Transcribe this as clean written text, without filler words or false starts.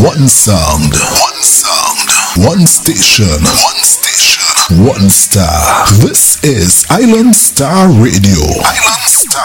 One sound. One sound. One station. One station. One star. This is Island Star Radio. Island Star